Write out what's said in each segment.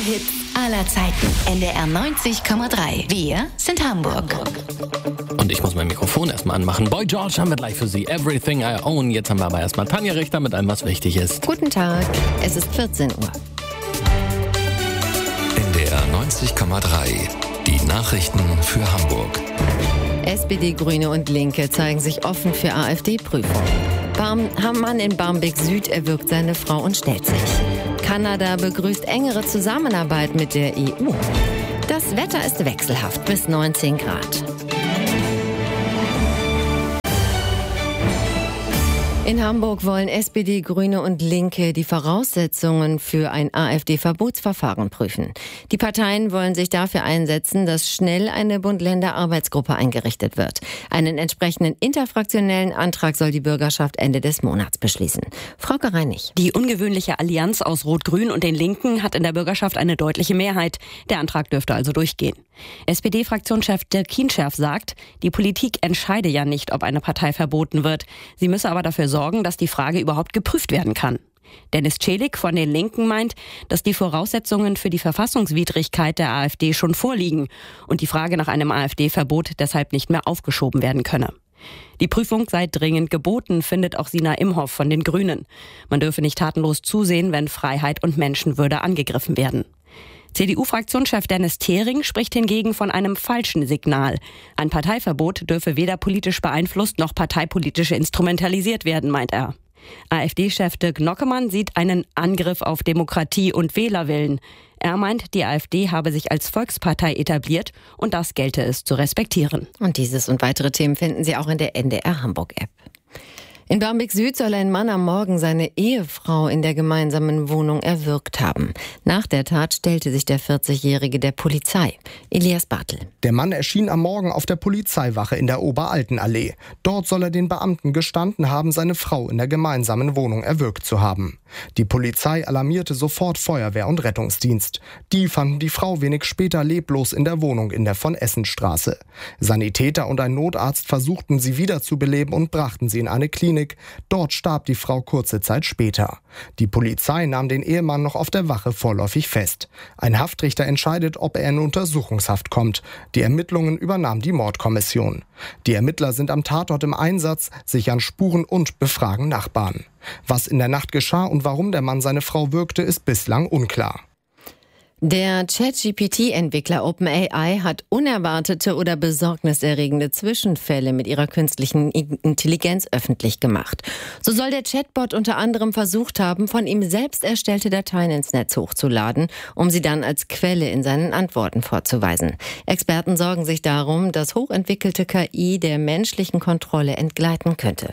Hits aller Zeiten. NDR 90,3. Wir sind Hamburg. Und ich muss mein Mikrofon erstmal anmachen. Boy George haben wir gleich für Sie. Everything I Own. Jetzt haben wir aber erstmal Tanja Richter mit einem, was wichtig ist. Guten Tag, es ist 14 Uhr. NDR 90,3. Die Nachrichten für Hamburg. SPD, Grüne und Linke zeigen sich offen für AfD-Prüfung. Mann in Barmbek Süd erwürgt seine Frau und stellt sich. Kanada begrüßt engere Zusammenarbeit mit der EU. Das Wetter ist wechselhaft bis 19 Grad. In Hamburg wollen SPD, Grüne und Linke die Voraussetzungen für ein AfD-Verbotsverfahren prüfen. Die Parteien wollen sich dafür einsetzen, dass schnell eine Bund-Länder-Arbeitsgruppe eingerichtet wird. Einen entsprechenden interfraktionellen Antrag soll die Bürgerschaft Ende des Monats beschließen. Frauke Reinig. Die ungewöhnliche Allianz aus Rot-Grün und den Linken hat in der Bürgerschaft eine deutliche Mehrheit. Der Antrag dürfte also durchgehen. SPD-Fraktionschef Dirk Kienscherf sagt, die Politik entscheide ja nicht, ob eine Partei verboten wird. Sie müsse aber dafür sorgen, dass die Frage überhaupt geprüft werden kann. Dennis Celik von den Linken meint, dass die Voraussetzungen für die Verfassungswidrigkeit der AfD schon vorliegen und die Frage nach einem AfD-Verbot deshalb nicht mehr aufgeschoben werden könne. Die Prüfung sei dringend geboten, findet auch Sina Imhoff von den Grünen. Man dürfe nicht tatenlos zusehen, wenn Freiheit und Menschenwürde angegriffen werden. CDU-Fraktionschef Dennis Thering spricht hingegen von einem falschen Signal. Ein Parteiverbot dürfe weder politisch beeinflusst noch parteipolitisch instrumentalisiert werden, meint er. AfD-Chef Dirk Nockemann sieht einen Angriff auf Demokratie und Wählerwillen. Er meint, die AfD habe sich als Volkspartei etabliert und das gelte es zu respektieren. Und dieses und weitere Themen finden Sie auch in der NDR Hamburg-App. In Barmbek Süd soll ein Mann am Morgen seine Ehefrau in der gemeinsamen Wohnung erwürgt haben. Nach der Tat stellte sich der 40-Jährige der Polizei. Elias Bartel. Der Mann erschien am Morgen auf der Polizeiwache in der Oberaltenallee. Dort soll er den Beamten gestanden haben, seine Frau in der gemeinsamen Wohnung erwürgt zu haben. Die Polizei alarmierte sofort Feuerwehr und Rettungsdienst. Die fanden die Frau wenig später leblos in der Wohnung in der Von-Essen-Straße. Sanitäter und ein Notarzt versuchten sie wiederzubeleben und brachten sie in eine Klinik. Dort starb die Frau kurze Zeit später. Die Polizei nahm den Ehemann noch auf der Wache vorläufig fest. Ein Haftrichter entscheidet, ob er in Untersuchungshaft kommt. Die Ermittlungen übernahm die Mordkommission. Die Ermittler sind am Tatort im Einsatz, sichern Spuren und befragen Nachbarn. Was in der Nacht geschah und warum der Mann seine Frau würgte, ist bislang unklar. Der ChatGPT-Entwickler OpenAI hat unerwartete oder besorgniserregende Zwischenfälle mit ihrer künstlichen Intelligenz öffentlich gemacht. So soll der Chatbot unter anderem versucht haben, von ihm selbst erstellte Dateien ins Netz hochzuladen, um sie dann als Quelle in seinen Antworten vorzuweisen. Experten sorgen sich darum, dass hochentwickelte KI der menschlichen Kontrolle entgleiten könnte.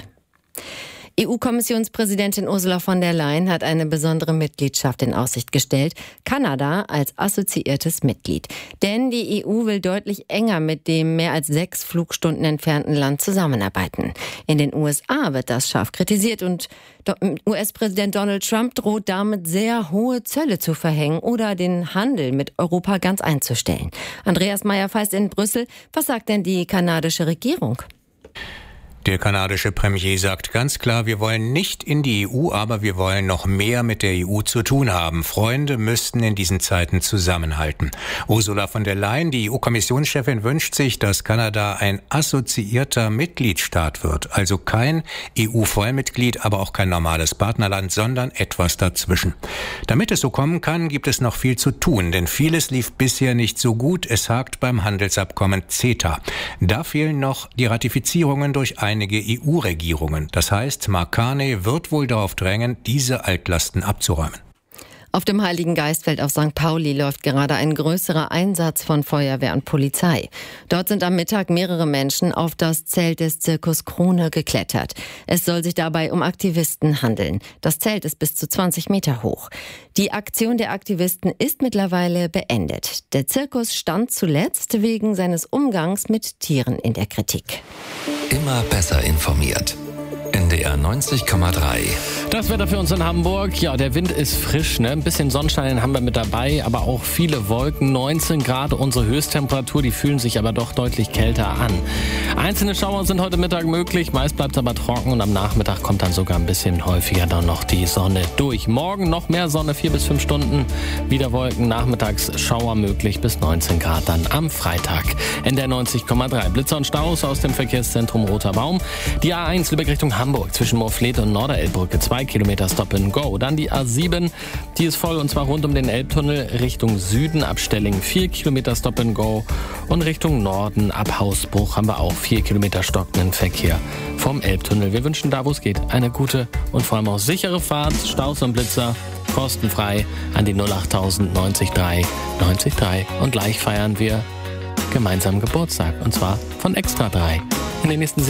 EU-Kommissionspräsidentin Ursula von der Leyen hat eine besondere Mitgliedschaft in Aussicht gestellt, Kanada als assoziiertes Mitglied. Denn die EU will deutlich enger mit dem mehr als 6 Flugstunden entfernten Land zusammenarbeiten. In den USA wird das scharf kritisiert und US-Präsident Donald Trump droht damit, sehr hohe Zölle zu verhängen oder den Handel mit Europa ganz einzustellen. Andreas Meyer-Feist in Brüssel. Was sagt denn die kanadische Regierung? Der kanadische Premier sagt ganz klar, wir wollen nicht in die EU, aber wir wollen noch mehr mit der EU zu tun haben. Freunde müssten in diesen Zeiten zusammenhalten. Ursula von der Leyen, die EU-Kommissionschefin, wünscht sich, dass Kanada ein assoziierter Mitgliedstaat wird. Also kein EU-Vollmitglied, aber auch kein normales Partnerland, sondern etwas dazwischen. Damit es so kommen kann, gibt es noch viel zu tun, denn vieles lief bisher nicht so gut. Es hakt beim Handelsabkommen CETA. Da fehlen noch die Ratifizierungen durch einige EU-Regierungen. Das heißt, Mark Carney wird wohl darauf drängen, diese Altlasten abzuräumen. Auf dem Heiligen Geistfeld auf St. Pauli läuft gerade ein größerer Einsatz von Feuerwehr und Polizei. Dort sind am Mittag mehrere Menschen auf das Zelt des Zirkus Krone geklettert. Es soll sich dabei um Aktivisten handeln. Das Zelt ist bis zu 20 Meter hoch. Die Aktion der Aktivisten ist mittlerweile beendet. Der Zirkus stand zuletzt wegen seines Umgangs mit Tieren in der Kritik. Immer besser informiert. NDR 90,3 Das Wetter für uns in Hamburg. Ja, der Wind ist frisch, ne? Ein bisschen Sonnenschein haben wir mit dabei, aber auch viele Wolken. 19 Grad unsere Höchsttemperatur, die fühlen sich aber doch deutlich kälter an. Einzelne Schauer sind heute Mittag möglich, meist bleibt es aber trocken und am Nachmittag kommt dann sogar ein bisschen häufiger dann noch die Sonne durch. Morgen noch mehr Sonne, 4 bis 5 Stunden. Wieder Wolken, nachmittags Schauer möglich bis 19 Grad dann am Freitag. NDR 90,3. Blitzer und Staus aus dem Verkehrszentrum Roter Baum. Die A1 Lübeck Richtung Hamburg zwischen Moorfleet und Norderelbbrücke 2 Kilometer Stop and Go. Dann die A7, die ist voll und zwar rund um den Elbtunnel Richtung Süden ab Stelling 4 Kilometer Stop and Go. Und Richtung Norden ab Hausbruch haben wir auch 4 Kilometer stockenden Verkehr vom Elbtunnel. Wir wünschen da, wo es geht, eine gute und vor allem auch sichere Fahrt. Staus und Blitzer kostenfrei an die 08000 90 3 90 3. Und gleich feiern wir gemeinsam Geburtstag und zwar von Extra 3. In den nächsten